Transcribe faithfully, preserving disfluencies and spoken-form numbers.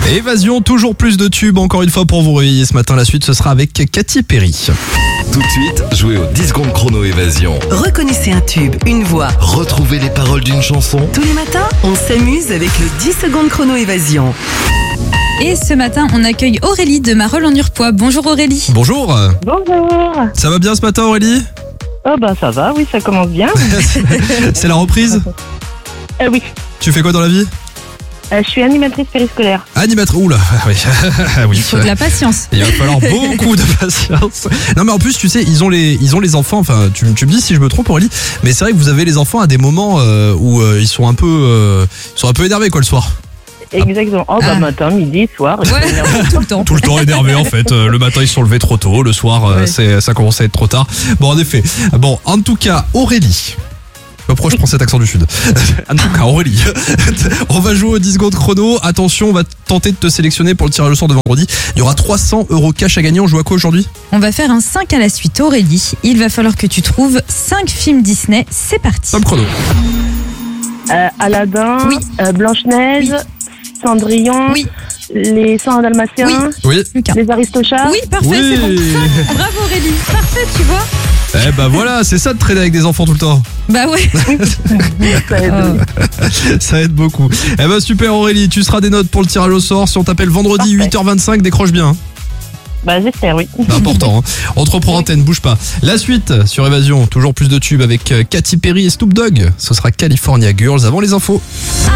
Évasion, toujours plus de tubes, encore une fois pour vous réveiller ce matin. La suite, ce sera avec Katy Perry. Tout de suite, jouez aux dix secondes chrono Évasion. Reconnaissez un tube, une voix. Retrouvez les paroles d'une chanson. Tous les matins, on s'amuse avec le dix secondes chrono Évasion. Et ce matin, on accueille Aurélie de Marolles-en-Urpois. Bonjour Aurélie. Bonjour. Bonjour. Ça va bien ce matin Aurélie? Oh bah ça va, oui, ça commence bien. C'est la reprise? Euh, oui, Tu fais quoi dans la vie? Euh, je suis animatrice périscolaire. Animatrice, oula, oui. oui. Il faut de la patience. Il va falloir beaucoup de patience. Non mais en plus tu sais, ils ont les, ils ont les enfants, enfin tu, tu me dis si je me trompe Aurélie, mais c'est vrai que vous avez les enfants à des moments euh, où euh, ils sont un peu euh, ils sont un peu énervés quoi le soir. Exactement. Oh bah Ah. matin, midi, soir. Ouais, tout le temps. Tout le temps énervés en fait. Euh, le matin ils se sont levés trop tôt, le soir euh, Ouais. c'est, ça commence à être trop tard. Bon en effet. Bon en tout cas Aurélie. Pourquoi je prends cet accent du sud? En tout cas Aurélie, on va jouer aux dix secondes chrono. Attention, on va tenter de te sélectionner pour le tirage au sort de vendredi. Il y aura trois cents euros cash à gagner. On joue à quoi aujourd'hui? On va faire un cinq à la suite Aurélie. Il va falloir que tu trouves cinq films Disney. C'est parti. Top chrono. Euh, Aladdin, Oui. euh, Blanche-Neige, Cendrillon, Oui. les cent Dalmatiens, Oui. Lucas. les Aristochats. Oui, parfait, Oui. c'est bon. Bravo Aurélie. Parfait, tu vois. Eh ben voilà, c'est ça de traîner avec des enfants tout le temps. Bah ouais. Ça aide. Oh. Ça aide beaucoup. Eh ben super Aurélie, tu seras des notes pour le tirage au sort. Si on t'appelle vendredi Parfait. huit heures vingt-cinq, décroche bien. hein. Bah j'espère, oui. C'est important. hein. On te reprend antenne, bouge pas. La suite sur Évasion, toujours plus de tubes avec euh, Katy Perry et Snoop Dogg. Ce sera California Girls avant les infos.